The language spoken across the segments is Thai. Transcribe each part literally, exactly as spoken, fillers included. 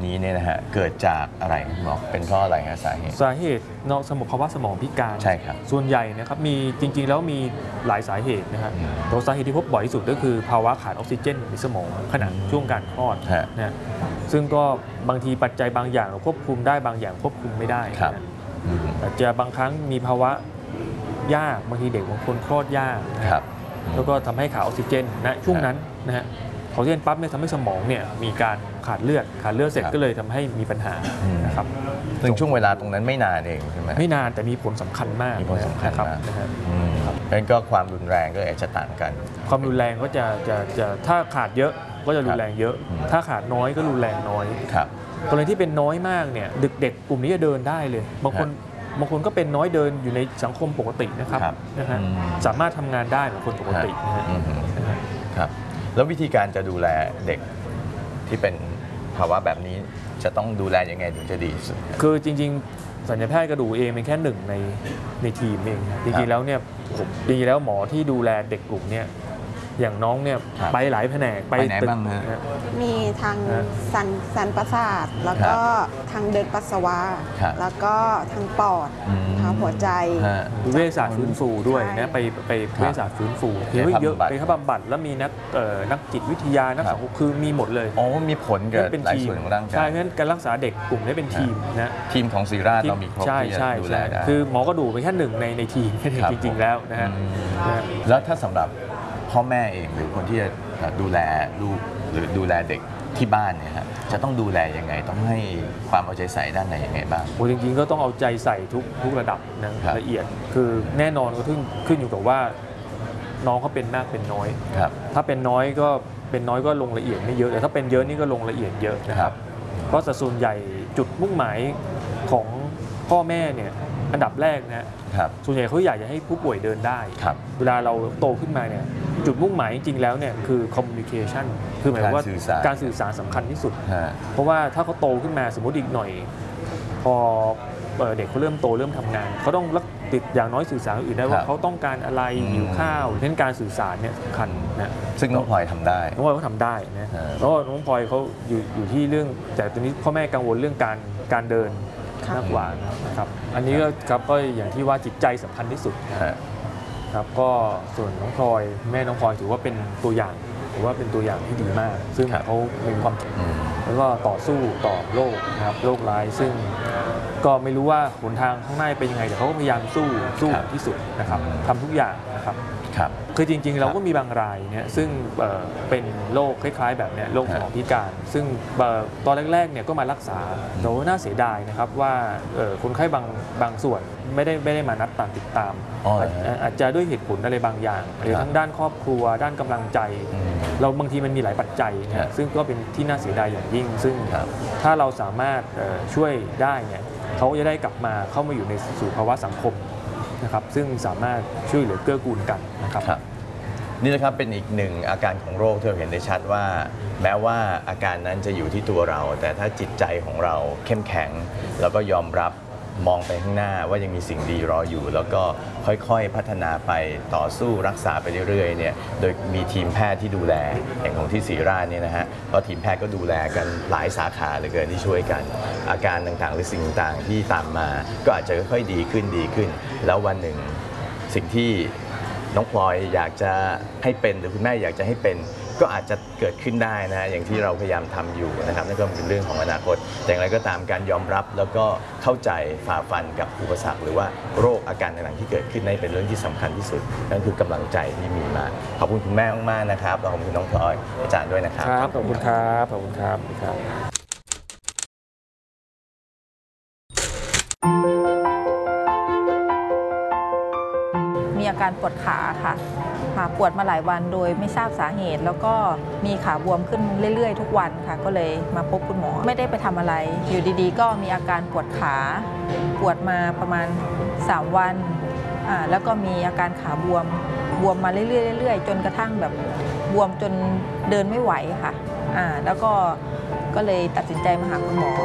นี้เนี่ยนะฮะเกิดจากอะไรคุณหมอเป็นเพราะอะไรฮะสาเหตุสาเหตุนอกสมองภาวะสมองพิการใช่ครับส่วนใหญ่นะครับมีจริงๆแล้วมีหลายสาเหตุนะฮะตัวสาเหตุที่พบบ่อยที่สุดก็คือภาวะขาดออกซิเจนในสมองขณะช่วงการคลอดนะซึ่งก็บางทีปัจจัยบางอย่างเราควบคุมได้บางอย่างควบคุมไม่ได้นะอาจจะบางครั้งมีภาวะยากบางทีเด็กบางคนคลอดยากนะครับแล้วก็ทำให้ขาดออกซิเจนนะช่วงนั้นนะฮะออกซิเจนปั๊บเนี่ยทำให้สมองเนี่ยมีการขาดเลือดขาดเลือดเสร็จก็เลยทำให้มีปัญหานะครับซึ่งช่วงเวลาตรงนั้นไม่นานเองใช่ไหมไม่นานแต่มีผลสำคัญมากมีผลสำคัญครับนะครับงั้นก็ความรุนแรงก็อาจจะต่างกันความรุนแรงก็จะจะจะถ้าขาดเยอะก็จะรุนแรงเยอะถ้าขาดน้อยก็รุนแรงน้อยกรณีที่เป็นน้อยมากเนี่ยเด็กๆกลุ่มนี้จะเดินได้เลยบางคนบางคนก็เป็นน้อยเดินอยู่ในสังคมปกตินะครับนะฮะสามารถทำงานได้เหมือนคนปกตินะครับแล้ววิธีการจะดูแลเด็กที่เป็นภาวะแบบนี้จะต้องดูแลยังไงถึงจะดีสุดคือจริงๆสัญญาแพทย์กระดูกเองเป็นแค่หนึ่งในในทีมเองจริงๆแล้วเนี่ยผมดีแล้วหมอที่ดูแลเด็กกลุ่มเนี่ยอย่างน้องเนี่ยไปหลายแผนกไปไหนบ้างฮะมีทางสันสันประสาทแล้วก็ทางเดินปัสสาวะแล้วก็ทางปอดทางหัวใจเวชศาสตร์ฟื้นฟูด้วยนะไปไปเวชศาสตร์ฟื้นฟูเยอะไปเขาบำบัดแล้วมีนักนักจิตวิทยานักสังคมคือมีหมดเลยอ๋อมีผลกับหลายส่วนของร่างกายใช่เพราะฉะนั้นการรักษาเด็กกลุ่มนี้เป็นทีมนะทีมของศิริราชเรามีครบที่จะดูแลได้คือหมอกระดูกเป็นแค่หนึ่งในในทีมจริงๆแล้วนะฮะแล้วถ้าสำหรับพ่อแม่เองหรือคนที่จะดูแลลูกหรือดูแลเด็กที่บ้านเนี่ยฮะจะต้องดูแลยังไงต้องให้ความเอาใจใส่ด้านไหนยังไงบ้างโอ้จริงๆก็ต้องเอาใจใส่ทุกทุกระดับนะละเอียดคือแน่นอนก็ขึ้นขึ้นอยู่กับว่าน้องเขาเป็นมากเป็นน้อยถ้าเป็นน้อยก็เป็นน้อยก็ลงละเอียดไม่เยอะแต่ถ้าเป็นเยอะนี่ก็ลงละเอียดเยอะนะครับเพราะส่วนใหญ่จุดมุ่งหมายของพ่อแม่เนี่ยอันดับแรกนะส่วนใหญ่เขาอยากจะให้ผู้ป่วยเดินได้เวลาเราโตขึ้นมาเนี่ยจุดมุ่งหมายจริงๆแล้วเนี่ยคือ communication คือหมายว่าการสื่อสารสำคัญที่สุดเพราะว่าถ้าเขาโตขึ้นมาสมมติอีกหน่อยพอเด็กเขาเริ่มโตเริ่มทำงานเขาต้องติดอย่างน้อยสื่อสารอื่นได้ว่าเขาต้องการอะไรหิวข้าวเพราะฉะนั้นการสื่อสารเนี่ยสำคัญนะซึ่งน้องพลอยทำได้น้องพลอยเขาทำได้นะแล้วน้องพลอยเขาอยู่อยู่ที่เรื่องแต่ตอนนี้พ่อแม่กังวลเรื่องการการเดินมากกว่านะครับอันนี้ก็ครับก็อย่างที่ว่าจิตใจสำคัญที่สุดครับก็ส่วนน้องพลอยแม่น้องพลอยถือว่าเป็นตัวอย่างถือว่าเป็นตัวอย่างที่ดีมากซึ่งเขามีความแล้วก็ต่อสู้ต่อโรคนะครับโรคร้ายซึ่งก็ไม่รู้ว่าหนทางข้างหน้าเป็นยังไงแต่เขาก็พยายามสู้สู้ที่สุดนะครับทำทุกอย่างนะครับคือจริงๆเราก็มีบางรายเนี่ยซึ่งเป็นโรคคล้ายๆแบบนี้โรคสมองพิการซึ่งตอนแรกๆเนี่ยก็มารักษาแต่ว่าน่าเสียดายนะครับว่าคนไข้บางบางส่วนไม่ได้ไม่ได้มานัดตามติดตามอาจจะด้วยเหตุผลอะไรบางอย่างหรือทั้งด้านครอบครัวด้านกำลังใจเราบางทีมันมีหลายปัจจัยนะซึ่งก็เป็นที่น่าเสียดายอย่างยิ่งซึ่งถ้าเราสามารถช่วยได้เนี่ยเขาจะได้กลับมาเข้ามาอยู่ในสู่ภาวะสังคมนะครับซึ่งสามารถช่วยเหลือเกื้อกูลกันนะครับนี่นะครับเป็นอีกหนึ่งอาการของโรคที่เราเห็นได้ชัดว่าแม้ว่าอาการนั้นจะอยู่ที่ตัวเราแต่ถ้าจิตใจของเราเข้มแข็งแล้วก็ยอมรับมองไปข้างหน้าว่ายังมีสิ่งดีรออยู่แล้วก็ค่อยๆพัฒนาไปต่อสู้รักษาไปเรื่อยๆเนี่ยโดยมีทีมแพทย์ที่ดูแลอย่างของที่ศิริราชเนี่ยนะฮะเพราะทีมแพทย์ก็ดูแลกันหลายสาขาเหลือเกินที่ช่วยกันอาการต่างๆหรือสิ่งต่างๆที่ตามมาก็อาจจะค่อยๆดีขึ้นดีขึ้นแล้ววันหนึ่งสิ่งที่น้องพลอยอยากจะให้เป็นหรือคุณแม่อยากจะให้เป็นก็อาจจะเกิดขึ้นได้นะอย่างที่เราพยายามทำอยู่นะครับนั่นก็เป็นเรื่องของอนาคตแต่อย่างไรก็ตามการยอมรับแล้วก็เข้าใจฝ่าฟันกับอุปสรรคหรือว่าโรคอาการต่างๆที่เกิดขึ้นนั่นเป็นเรื่องที่สำคัญที่สุดนั่นคือกำลังใจที่มีมาขอบคุณคุณแม่มากๆนะครับและขอบคุณน้องพลอยอาจารย์ด้วยนะครับครับขอบคุณครับขอบคุณครับมีอาการปวดขาค่ะปวดมาหลายวันโดยไม่ทราบสาเหตุแล้วก็มีขาบวมขึ้นเรื่อยๆทุกวันค่ะก็เลยมาพบคุณหมอไม่ได้ไปทำอะไรอยู่ดีๆก็มีอาการปวดขาปวดมาประมาณสามวันแล้วก็มีอาการขาบวมบวมมาเรื่อยๆจนกระทั่งแบบบวมจนเดินไม่ไหวค่ะแล้วก็ก็เลยตัดสินใจมาหาคุณหมอ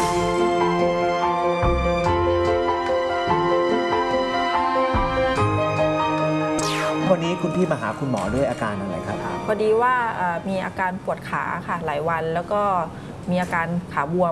วันนี้คุณพี่มาหาคุณหมอด้วยอาการอะไรครับพอดีว่ามีอาการปวดขาค่ะหลายวันแล้วก็มีอาการขาบวม